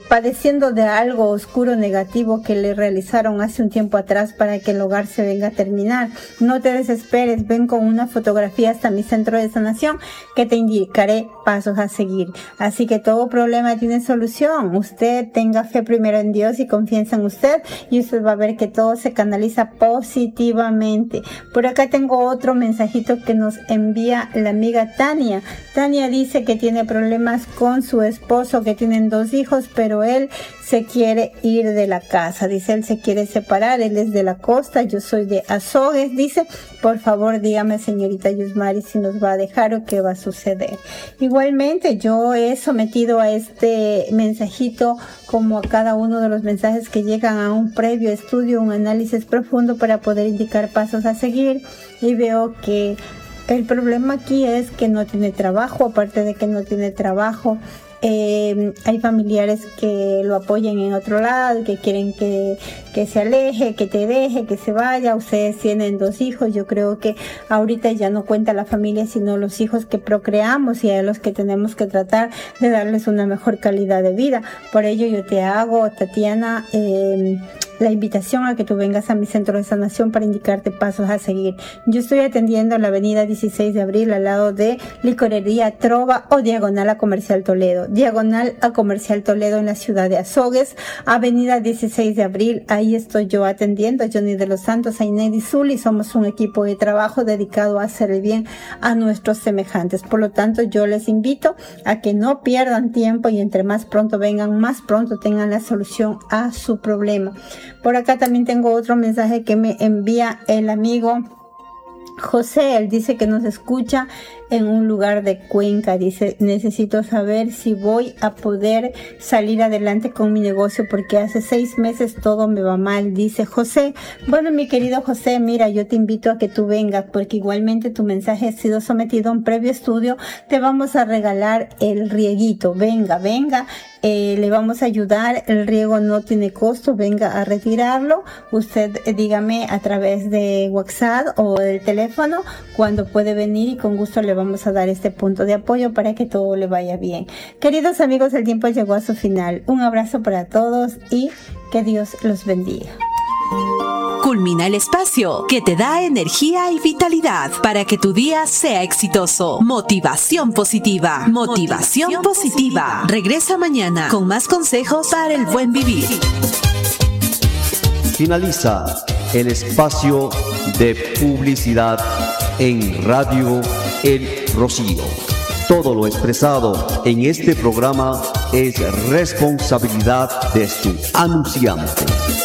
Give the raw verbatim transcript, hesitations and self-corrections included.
padeciendo de algo oscuro negativo que le realizaron hace un tiempo atrás para que el hogar se venga a terminar. No te desesperes, ven con una fotografía hasta mi centro de sanación que te indicaré pasos a seguir. Así que todo problema tiene solución. Usted tenga fe primero en Dios y confianza en usted y usted va a ver que todo se canaliza positivamente. Por acá tengo otro mensajito que nos envía la amiga Tania. Tania dice que tiene problemas con su esposo, que tienen dos hijos, pero él se quiere ir de la casa. Dice, él se quiere separar, él es de la costa, yo soy de Azogues. Dice, por favor, dígame, señorita Yusmari, si nos va a dejar o qué va a suceder. Igualmente, yo he sometido a este mensajito, como a cada uno de los mensajes que llegan, a un previo estudio, un análisis profundo para poder indicar pasos a seguir, y veo que el problema aquí es que no tiene trabajo. Aparte de que no tiene trabajo, Eh, hay familiares que lo apoyan en otro lado, que quieren que, que se aleje, que te deje, que se vaya. Ustedes tienen dos hijos. Yo creo que ahorita ya no cuenta la familia, sino los hijos que procreamos, y a los que tenemos que tratar de darles una mejor calidad de vida. Por ello yo te hago, Tatiana, eh, la invitación a que tú vengas a mi centro de sanación para indicarte pasos a seguir. Yo estoy atendiendo en la avenida dieciséis de abril, al lado de Licorería Trova, o diagonal a Comercial Toledo. Diagonal a Comercial Toledo, en la ciudad de Azogues, avenida dieciséis de abril. Ahí estoy yo atendiendo a Johnny de los Santos, a Inedi Zuli. Somos un equipo de trabajo dedicado a hacer el bien a nuestros semejantes. Por lo tanto, yo les invito a que no pierdan tiempo y entre más pronto vengan, más pronto tengan la solución a su problema. Por acá también tengo otro mensaje que me envía el amigo José. Él dice que nos escucha en un lugar de Cuenca. Dice, necesito saber si voy a poder salir adelante con mi negocio porque hace seis meses todo me va mal. Dice José. Bueno, mi querido José, mira, yo te invito a que tú vengas, porque igualmente tu mensaje ha sido sometido a un previo estudio. Te vamos a regalar el rieguito. Venga, venga. Eh, le vamos a ayudar, el riego no tiene costo, venga a retirarlo. Usted eh, dígame a través de WhatsApp o del teléfono cuando puede venir, y con gusto le vamos a dar este punto de apoyo para que todo le vaya bien. Queridos amigos, el tiempo llegó a su final. Un abrazo para todos y que Dios los bendiga. Culmina el espacio que te da energía y vitalidad para que tu día sea exitoso. Motivación positiva. Motivación, Motivación positiva. positiva. Regresa mañana con más consejos para el buen vivir. Finaliza el espacio de publicidad en Radio El Rocío. Todo lo expresado en este programa es responsabilidad de su anunciante.